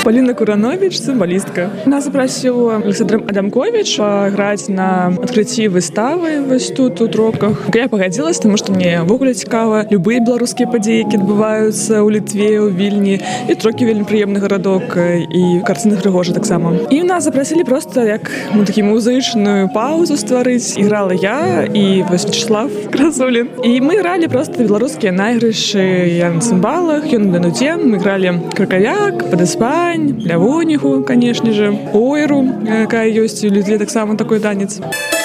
Полина Куранович, цымбалістка. Нас запрасіў Александр Адамкович паграць на адкрыцці выставы вось тут у Тропках. Я пагадзілась, таму што мне ввогуле цікава любыя беларускія падзеі, які адбываюцца ў Літве, у Вільні. І Тропкі вельмі прыемны гарадок, і карціны Грыгожа таксама. І нас запрасілі проста як такі музычную паузу стварыць. Іграла я і вось Вячеслав Красулін. І мы гралі проста беларускія найгрышы. Я на цымбалах, ён на нуце. Мы гралі кракавяк, падэспань, лявонігу, канешне же, ойру, якая ёсць у Літве таксама такой танец.